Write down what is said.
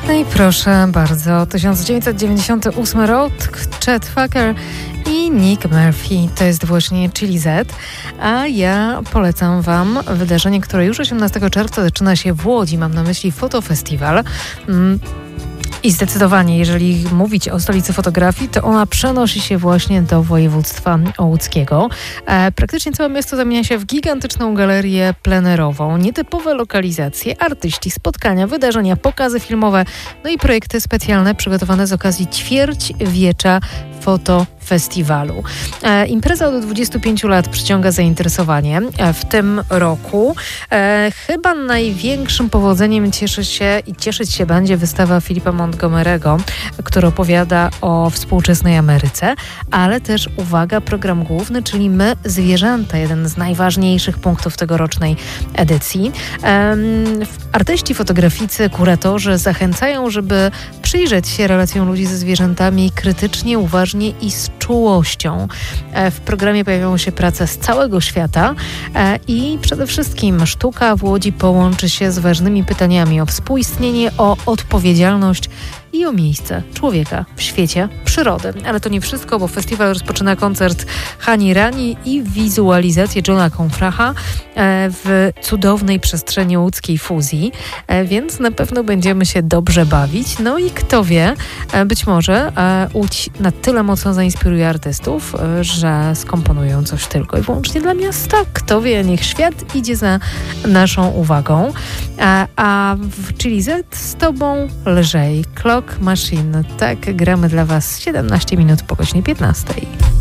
No i proszę bardzo, 1998 rok, Chet Faker i Nick Murphy. To jest właśnie Chili Z, a ja polecam Wam wydarzenie, które już 18 czerwca zaczyna się w Łodzi. Mam na myśli Fotofestiwal. I zdecydowanie, jeżeli mówić o stolicy fotografii, to ona przenosi się właśnie do województwa łódzkiego. Praktycznie całe miasto zamienia się w gigantyczną galerię plenerową. Nietypowe lokalizacje, artyści, spotkania, wydarzenia, pokazy filmowe, no i projekty specjalne przygotowane z okazji ćwierćwiecza fotofestiwalu. Impreza od 25 lat przyciąga zainteresowanie. W tym roku chyba największym powodzeniem cieszyć się będzie wystawa Philipa Montgomery'ego, który opowiada o współczesnej Ameryce, ale też, uwaga, program główny, czyli My, zwierzęta, jeden z najważniejszych punktów tegorocznej edycji. Artyści, fotograficy, kuratorzy zachęcają, żeby przyjrzeć się relacjom ludzi ze zwierzętami krytycznie, uważnie i z czułością. W programie pojawią się prace z całego świata i przede wszystkim sztuka w Łodzi połączy się z ważnymi pytaniami o współistnienie, o odpowiedzialność i o miejsce człowieka w świecie przyrody. Ale to nie wszystko, bo festiwal rozpoczyna koncert Hani Rani i wizualizację Johna Confraha w cudownej przestrzeni łódzkiej fuzji, więc na pewno będziemy się dobrze bawić. No i kto wie, być może Łódź na tyle mocno zainspiruje artystów, że skomponują coś tylko i wyłącznie dla miasta. Kto wie, niech świat idzie za naszą uwagą. A w Chili Z z Tobą lżej. Clock Machine. Tak, gramy dla Was 17 minut po godzinie 15.